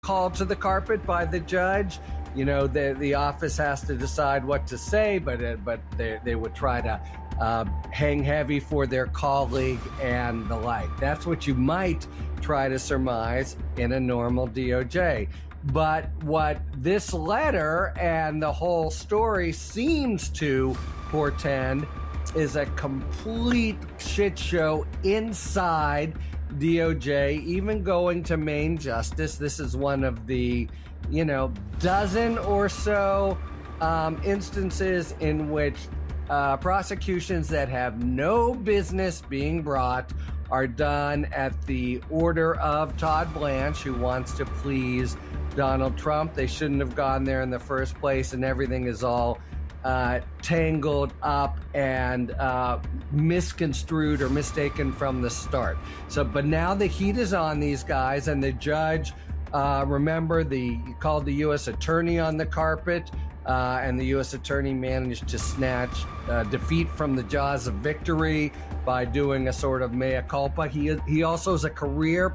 called to the carpet by the judge. You know, the office has to decide what to say, but they would try to hang heavy for their colleague and the like. That's what you might try to surmise in a normal DOJ. But what this letter and the whole story seems to portend is a complete shit show inside DOJ, even going to Main Justice. This is one of the, dozen or so instances in which prosecutions that have no business being brought are done at the order of Todd Blanche, who wants to please Donald Trump. They shouldn't have gone there in the first place, and everything is all tangled up and misconstrued or mistaken from the start. But now the heat is on these guys, and the judge, remember, he called the U.S. attorney on the carpet, and the U.S. attorney managed to snatch defeat from the jaws of victory by doing a sort of mea culpa. He also is a career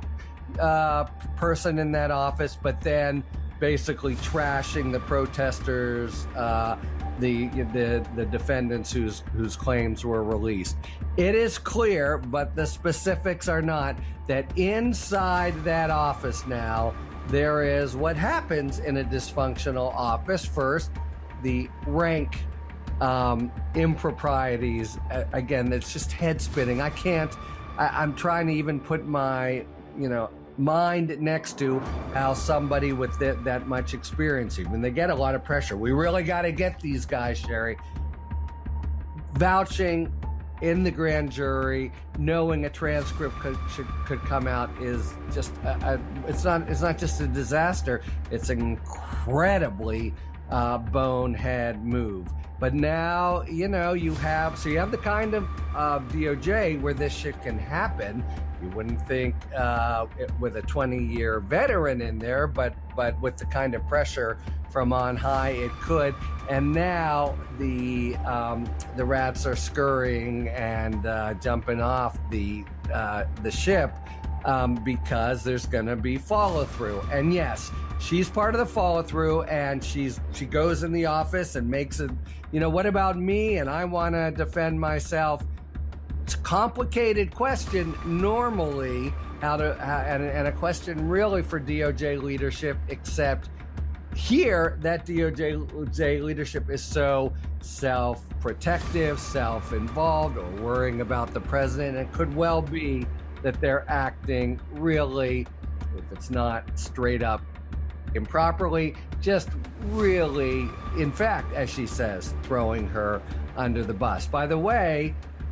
person in that office, but then basically trashing the protesters, the defendants whose claims were released. It is clear, but the specifics are not, that inside that office now, there is what happens in a dysfunctional office. First, the rank improprieties. Again, it's just head spinning. I'm trying to even put my, mind next to how somebody with that much experience, even they get a lot of pressure. We really got to get these guys, Sherry, vouching in the grand jury, knowing a transcript could come out is just it's not just a disaster. It's an incredibly bonehead move. But now, you have the kind of DOJ where this shit can happen. You wouldn't think with a 20-year veteran in there, but with the kind of pressure from on high, it could. And now the rats are scurrying and jumping off the ship because there's going to be follow through. And yes, she's part of the follow through, and she goes in the office and makes it. What about me? And I want to defend myself. It's a complicated question normally, and a question really for DOJ leadership, except here that DOJ leadership is so self-protective, self-involved, or worrying about the president. It could well be that they're acting really, if it's not straight up improperly, just really, in fact, as she says, throwing her under the bus. By the way,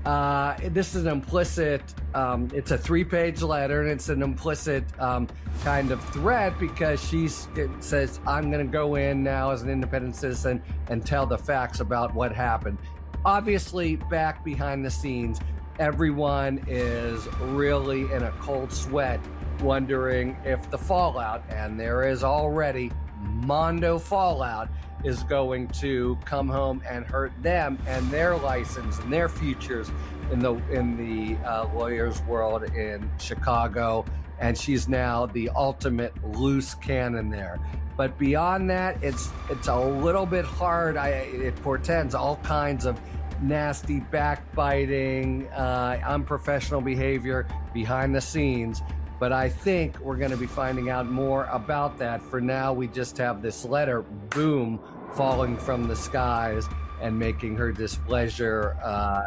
this is an implicit, it's a 3-page letter, and it's an implicit kind of threat, because it says, I'm going to go in now as an independent citizen and tell the facts about what happened. Obviously, back behind the scenes, everyone is really in a cold sweat, wondering if the fallout, and there is already mondo fallout, is going to come home and hurt them and their license and their futures in the lawyers' world in Chicago. And she's now the ultimate loose cannon there. But beyond that, it's a little bit hard. It portends all kinds of nasty backbiting, unprofessional behavior behind the scenes. But I think we're going to be finding out more about that. For now, we just have this letter, boom, falling from the skies and making her displeasure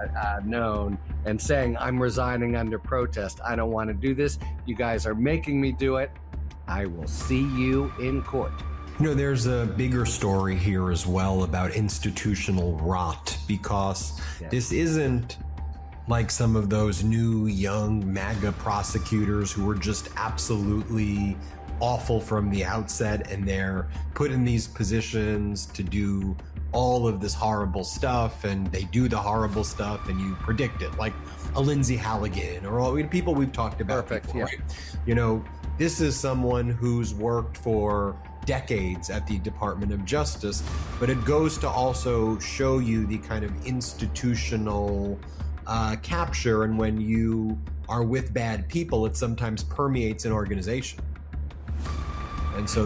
known and saying, I'm resigning under protest. I don't want to do this. You guys are making me do it. I will see you in court. There's a bigger story here as well about institutional rot, because this isn't like some of those new young MAGA prosecutors who were just absolutely awful from the outset, and they're put in these positions to do all of this horrible stuff, and they do the horrible stuff, and you predict it, like a Lindsay Halligan or all people we've talked about before, right? This is someone who's worked for decades at the Department of Justice, but it goes to also show you the kind of institutional capture, and when you are with bad people, it sometimes permeates an organization. And so